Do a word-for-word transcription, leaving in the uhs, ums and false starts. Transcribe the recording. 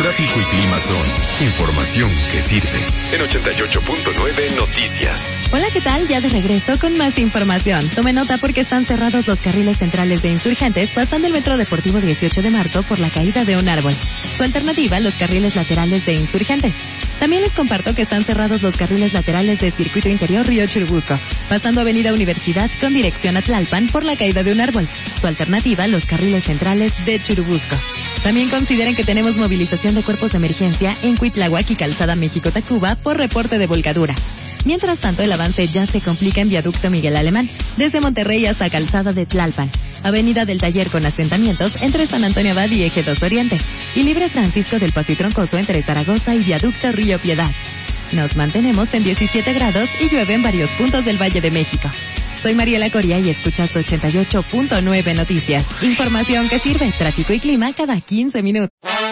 Tráfico y clima son información que sirve. En ochenta y ocho punto nueve Noticias. Hola, ¿qué tal? Ya de regreso con más información. Tome nota porque están cerrados los carriles centrales de Insurgentes pasando el Metro Deportivo dieciocho de marzo por la caída de un árbol. Su alternativa, los carriles laterales de Insurgentes. También les comparto que están cerrados los carriles laterales de Circuito Interior Río Churubusco, pasando Avenida Universidad con dirección a Tlalpan por la caída de un árbol. Su alternativa, los carriles centrales de Churubusco. También consideren que tenemos movilización de cuerpos de emergencia en Cuitláhuac y Calzada México-Tacuba por reporte de volcadura. Mientras tanto, el avance ya se complica en Viaducto Miguel Alemán, desde Monterrey hasta Calzada de Tlalpan, Avenida del Taller con asentamientos entre San Antonio Abad y Eje dos Oriente, y Libre Francisco del Paso y Troncoso entre Zaragoza y Viaducto Río Piedad. Nos mantenemos en diecisiete grados y llueve en varios puntos del Valle de México. Soy Mariela Coria y escuchas ochenta y ocho punto nueve Noticias. Información que sirve, tráfico y clima cada quince minutos.